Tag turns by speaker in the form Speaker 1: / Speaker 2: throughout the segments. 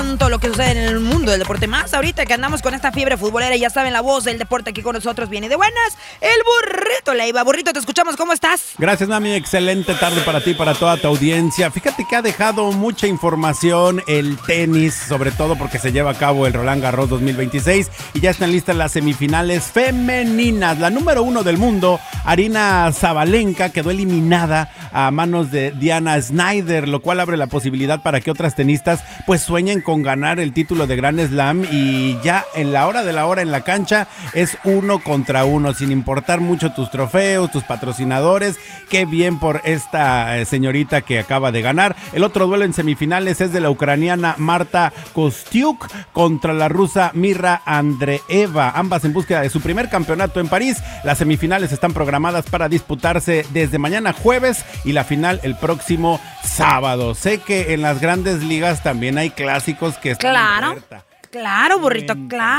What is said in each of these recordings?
Speaker 1: con todo lo que sucede en el mundo del deporte. Más ahorita que andamos con esta fiebre futbolera, ya saben, la voz del deporte aquí con nosotros viene de buenas. El Burrito Leiva. Burrito, te escuchamos, ¿cómo estás?
Speaker 2: Gracias, mami, excelente tarde para ti, para toda tu audiencia. Fíjate que ha dejado mucha información el tenis, sobre todo porque se lleva a cabo el Roland Garros 2026 y ya están listas las semifinales femeninas. La número 1 del mundo, Aryna Sabalenka, quedó eliminada a manos de Diana Snyder, lo cual abre la posibilidad para que otras tenistas pues sueñen con ganar el título de Grand Slam, y ya en la hora de la hora en la cancha es 1 contra 1, sin importar mucho tus trofeos, tus patrocinadores. Qué bien por esta señorita que acaba de ganar. El otro duelo en semifinales es de la ucraniana Marta Kostyuk contra la rusa Mira Andreeva, ambas en búsqueda de su primer campeonato en París. Las semifinales están programadas para disputarse desde mañana jueves y la final el próximo sábado. Sé que en las grandes ligas también hay clásicos que están en puerta.
Speaker 1: Claro, Burrito,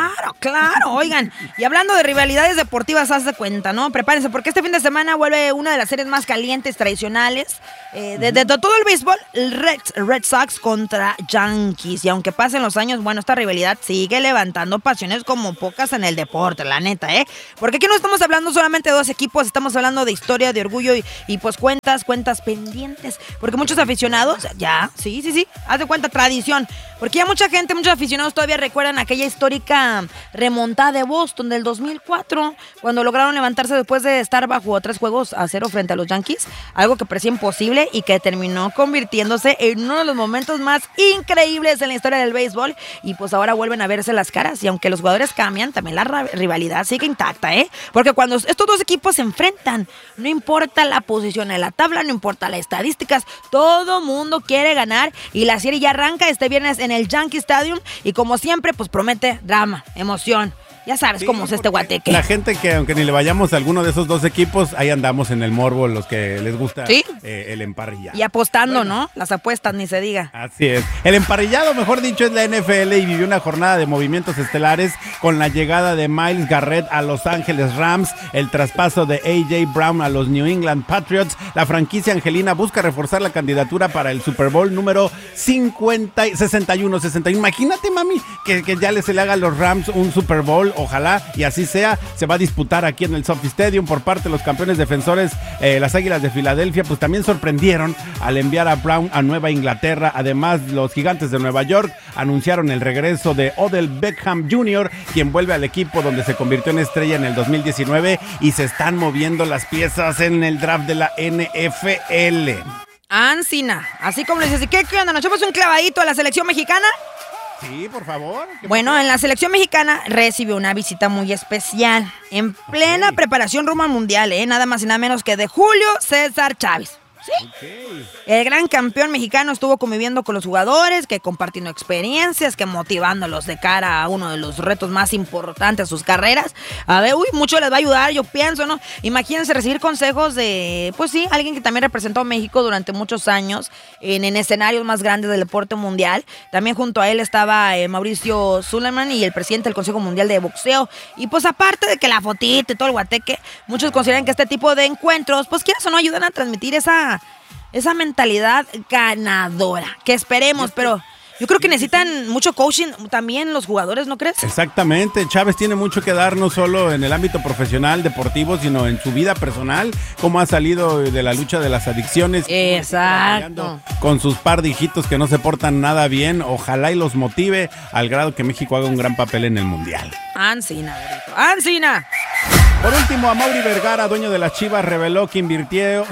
Speaker 1: claro. Oigan, y hablando de rivalidades deportivas, haz de cuenta, ¿no? Prepárense, porque este fin de semana vuelve una de las series más calientes, tradicionales, de todo el béisbol, el Red Sox contra Yankees. Y aunque pasen los años, bueno, esta rivalidad sigue levantando pasiones como pocas en el deporte, la neta, ¿eh? Porque aquí no estamos hablando solamente de dos equipos, estamos hablando de historia, de orgullo y pues cuentas pendientes. Porque muchos aficionados, sí, haz de cuenta, tradición. Porque ya muchos aficionados todavía recuerdan aquella histórica remontada de Boston del 2004, cuando lograron levantarse después de estar bajo 3-0 frente a los Yankees, algo que parecía imposible y que terminó convirtiéndose en uno de los momentos más increíbles en la historia del béisbol. Y pues ahora vuelven a verse las caras, y aunque los jugadores cambian, también la rivalidad sigue intacta, ¿eh? Porque cuando estos dos equipos se enfrentan, no importa la posición en la tabla, no importa las estadísticas, todo mundo quiere ganar, y la serie ya arranca este viernes en el Yankee Stadium, y como siempre, pues promete drama, emoción. Ya sabes cómo es este guateque.
Speaker 2: La gente que, aunque ni le vayamos a alguno de esos dos equipos, ahí andamos en el morbo, los que les gusta el emparrillado.
Speaker 1: Y apostando, bueno, ¿no? Las apuestas, ni se diga.
Speaker 2: Así es. El emparrillado, mejor dicho, es la NFL, y vivió una jornada de movimientos estelares con la llegada de Myles Garrett a Los Ángeles Rams, el traspaso de A.J. Brown a los New England Patriots. La franquicia angelina busca reforzar la candidatura para el Super Bowl número 61. Imagínate, mami, que ya se le haga a los Rams un Super Bowl. Ojalá y así sea. Se va a disputar aquí en el SoFi Stadium por parte de los campeones defensores, las Águilas de Filadelfia, pues también sorprendieron al enviar a Brown a Nueva Inglaterra. Además, los Gigantes de Nueva York anunciaron el regreso de Odell Beckham Jr., quien vuelve al equipo donde se convirtió en estrella en el 2019, y se están moviendo las piezas en el draft de la NFL.
Speaker 1: Ancina, así como le dices, ¿qué onda? ¿Nos echamos un clavadito a la selección mexicana?
Speaker 2: Sí, por favor.
Speaker 1: Bueno, en la selección mexicana recibió una visita muy especial, en plena preparación rumbo al Mundial, nada más y nada menos que de Julio César Chávez. Sí.
Speaker 2: Okay.
Speaker 1: El gran campeón mexicano estuvo conviviendo con los jugadores, que compartiendo experiencias, que motivándolos de cara a uno de los retos más importantes de sus carreras. A ver, mucho les va a ayudar, yo pienso, ¿no? Imagínense recibir consejos de, pues sí, alguien que también representó a México durante muchos años en escenarios más grandes del deporte mundial. También junto a él estaba Mauricio Suleiman y el presidente del Consejo Mundial de Boxeo. Y pues aparte de que la fotita y todo el guateque, muchos consideran que este tipo de encuentros, pues quieras o no, ayudan a transmitir esa mentalidad ganadora, que esperemos, pero yo creo que necesitan mucho coaching también los jugadores, ¿no crees?
Speaker 2: Exactamente, Chávez tiene mucho que dar, no solo en el ámbito profesional, deportivo, sino en su vida personal, cómo ha salido de la lucha de las adicciones.
Speaker 1: Exacto.
Speaker 2: Con sus par de hijitos que no se portan nada bien, ojalá y los motive al grado que México haga un gran papel en el Mundial.
Speaker 1: Ancina, Burrito, Ancina.
Speaker 2: Por último, Amaury Vergara, dueño de las Chivas, reveló que invirtió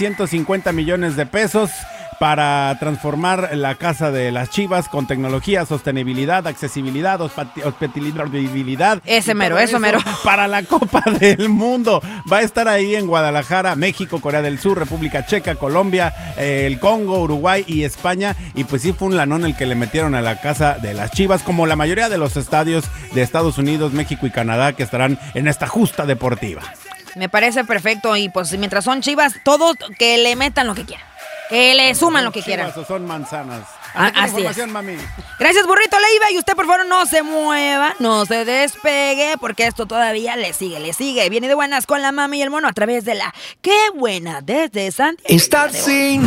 Speaker 2: 750 millones de pesos para transformar la casa de las Chivas con tecnología, sostenibilidad, accesibilidad, hospitalidad.
Speaker 1: Eso mero.
Speaker 2: Para la Copa del Mundo. Va a estar ahí en Guadalajara, México, Corea del Sur, República Checa, Colombia, el Congo, Uruguay y España. Y pues sí, fue un lanón el que le metieron a la casa de las Chivas, como la mayoría de los estadios de Estados Unidos, México y Canadá, que estarán en esta justa deportiva.
Speaker 1: Me parece perfecto, y pues mientras son Chivas, todos que le metan lo que quieran. Que le suman lo que quieran.
Speaker 2: O son manzanas.
Speaker 1: Así es.
Speaker 2: Mami.
Speaker 1: Gracias, Burrito Leiva. Y usted, por favor, no se mueva, no se despegue, porque esto todavía le sigue. Viene de buenas con la mami y el mono a través de la Qué Buena desde Santiago.
Speaker 3: Estar sin